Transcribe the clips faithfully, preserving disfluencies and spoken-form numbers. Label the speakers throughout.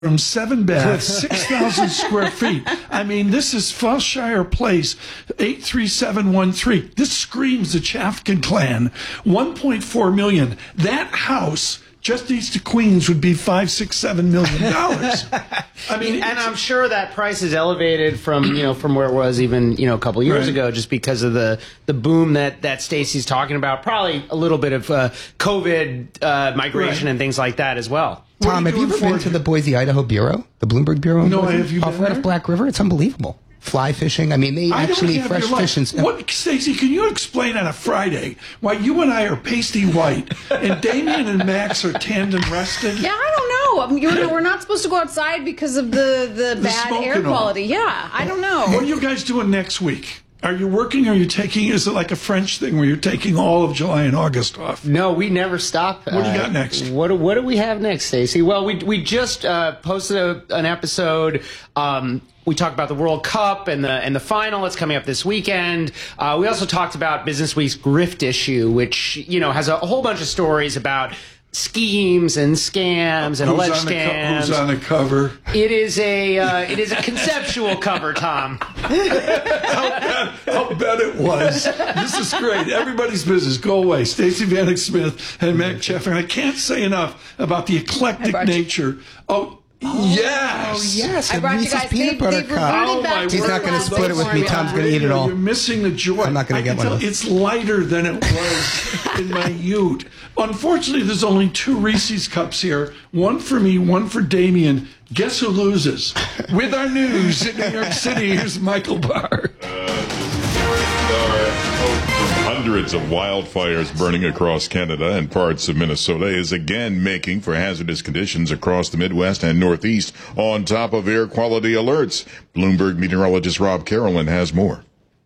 Speaker 1: From seven baths, six thousand square feet. I mean, this is Fellshire Place, eight three seven one three. This screams the Chafkin clan. one point four million. That house just east of Queens would be five, six, seven million dollars. I mean,
Speaker 2: and I'm sure that price is elevated from you know from where it was even you know a couple years
Speaker 1: right.
Speaker 2: ago, just because of the the boom that that Stacey's talking about. Probably a little bit of uh, COVID uh, migration
Speaker 1: right.
Speaker 2: and things like that as well.
Speaker 3: Tom, have you ever been to the Boise, Idaho Bureau, the Bloomberg Bureau?
Speaker 1: No, have you been
Speaker 3: off right
Speaker 1: there?
Speaker 3: of Black River? It's unbelievable. Fly fishing. I mean, they
Speaker 1: I
Speaker 3: actually
Speaker 1: don't
Speaker 3: fresh fish and stuff.
Speaker 1: What, Stacey, can you explain on a Friday why you and I are pasty white and Damien and Max are tanned and rested?
Speaker 4: Yeah, I don't know. I mean, you're, we're not supposed to go outside because of the, the,
Speaker 1: The
Speaker 4: bad
Speaker 1: smoke
Speaker 4: air
Speaker 1: and all.
Speaker 4: quality. Yeah, I don't know.
Speaker 1: What are you guys doing next week? Are you working or are you taking, is it like a French thing where you're taking all of July and August off?
Speaker 2: No, we never stop.
Speaker 1: What do you got
Speaker 2: Uh,
Speaker 1: next?
Speaker 2: What do, what do we have next, Stacey? Well, we we just uh, posted a, an episode. Um, we talked about the World Cup and the and the final. It's coming up this weekend. Uh, we also talked about Business Week's grift issue, which you know has a whole bunch of stories about schemes and scams and
Speaker 1: Who's
Speaker 2: alleged
Speaker 1: on the co-
Speaker 2: scams.
Speaker 1: Who's on the cover?
Speaker 2: It is a uh, it is a conceptual cover, Tom.
Speaker 1: I'll bet, I'll bet it was. This is great. Everybody's business. Go away. Stacey Vanek Smith and Mac Chafkin. I can't say enough about the eclectic nature. Oh,
Speaker 3: Oh,
Speaker 1: yes.
Speaker 3: yes.
Speaker 4: I
Speaker 3: a
Speaker 4: brought you
Speaker 3: Reese's
Speaker 4: guys.
Speaker 3: peanut
Speaker 4: They,
Speaker 3: butter
Speaker 4: they've
Speaker 3: cup.
Speaker 4: reverted
Speaker 1: Oh,
Speaker 4: back
Speaker 1: my
Speaker 4: to
Speaker 3: He's
Speaker 1: word.
Speaker 3: not going to
Speaker 4: last
Speaker 3: split it with me.
Speaker 4: form.
Speaker 3: Tom's going to eat it all.
Speaker 1: You're missing the joy.
Speaker 3: I'm not gonna
Speaker 1: I
Speaker 3: get
Speaker 1: can
Speaker 3: one of
Speaker 1: tell
Speaker 3: those.
Speaker 1: It's lighter than it was in my youth. Unfortunately, there's only two Reese's cups here. One for me, one for Damien. Guess who loses? With our news in New York City, here's Michael Barr.
Speaker 5: Hundreds of wildfires burning across Canada and parts of Minnesota is again making for hazardous conditions across the Midwest and Northeast on top of air quality alerts. Bloomberg meteorologist Rob Carolyn has more.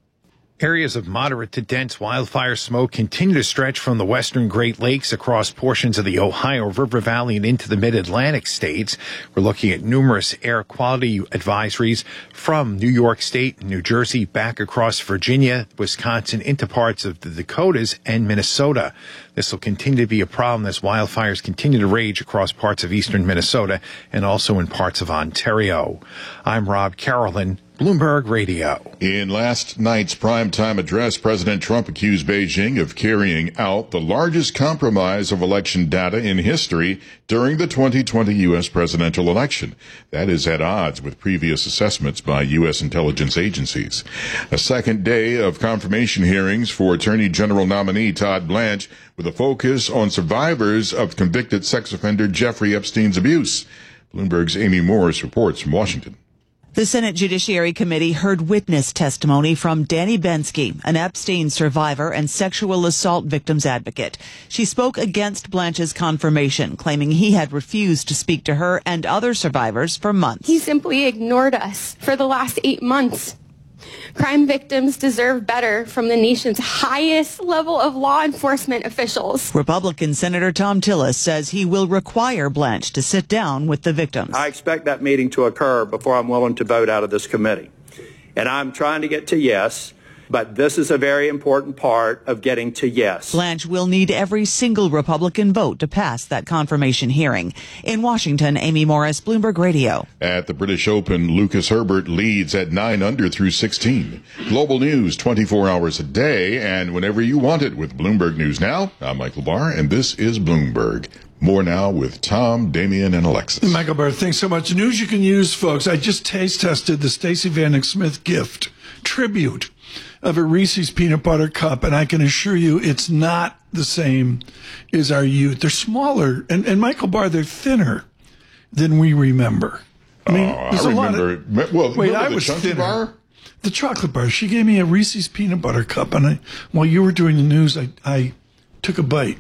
Speaker 6: Areas of moderate to dense wildfire smoke continue to stretch from the western Great Lakes across portions of the Ohio River Valley and into the mid-Atlantic states. We're looking at numerous air quality advisories from New York State, New Jersey, back across Virginia, Wisconsin, into parts of the Dakotas and Minnesota. This will continue to be a problem as wildfires continue to rage across parts of eastern Minnesota and also in parts of Ontario. I'm Rob Carolyn, Bloomberg Radio.
Speaker 5: In last night's primetime address, President Trump accused Beijing of carrying out the largest compromise of election data in history during the twenty twenty U S presidential election. That is at odds with previous assessments by U S intelligence agencies. A second day of confirmation hearings for Attorney General nominee Todd Blanche with a focus on survivors of convicted sex offender Jeffrey Epstein's abuse. Bloomberg's Amy Morris reports from Washington.
Speaker 7: The Senate Judiciary Committee heard witness testimony from Danny Bensky, an Epstein survivor and sexual assault victims advocate. She spoke against Blanche's confirmation, claiming he had refused to speak to her and other survivors for months.
Speaker 8: He simply ignored us for the last eight months. Crime victims deserve better from the nation's highest level of law enforcement officials.
Speaker 7: Republican Senator Tom Tillis says he will require Blanche to sit down with the victims.
Speaker 9: I expect that meeting to occur before I'm willing to vote out of this committee. And I'm trying to get to yes, but this is a very important part of getting to yes.
Speaker 7: Blanche will need every single Republican vote to pass that confirmation hearing. In Washington, Amy Morris, Bloomberg Radio.
Speaker 5: At the British Open, Lucas Herbert leads at nine under through sixteen. Global news twenty-four hours a day and whenever you want it with Bloomberg News Now. I'm Michael Barr, and this is Bloomberg. More now with Tom, Damien, and Alexis.
Speaker 1: Michael Barr, thanks so much. News you can use, folks. I just taste tested the Stacey Vanek Smith gift tribute of a Reese's peanut butter cup, and I can assure you it's not the same as our youth. They're smaller, and, and Michael Barr, they're thinner than we remember. I mean,
Speaker 5: oh,
Speaker 1: there's
Speaker 5: I
Speaker 1: a lot
Speaker 5: remember.
Speaker 1: of,
Speaker 5: well,
Speaker 1: wait,
Speaker 5: remember
Speaker 1: I
Speaker 5: the
Speaker 1: was
Speaker 5: chunky
Speaker 1: thinner.
Speaker 5: bar?
Speaker 1: The chocolate bar. She gave me a Reese's peanut butter cup, and I, while you were doing the news, I, I took a bite.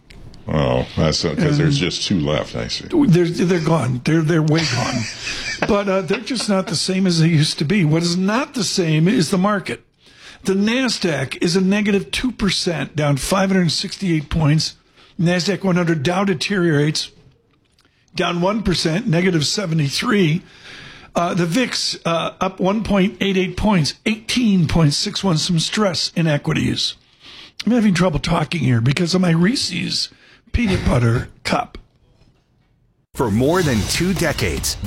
Speaker 5: Oh, that's because there's just two left, I see.
Speaker 1: They're, they're gone. They're, they're way gone. But uh, they're just not the same as they used to be. What is not the same is the market. The NASDAQ is a negative two percent, down five hundred sixty-eight points. NASDAQ one hundred Dow deteriorates, down one percent, negative seventy-three. Uh, the V I X uh, up one point eight eight points, eighteen point six one, some stress in equities. I'm having trouble talking here because of my Reese's peanut butter cup.
Speaker 10: For more than two decades,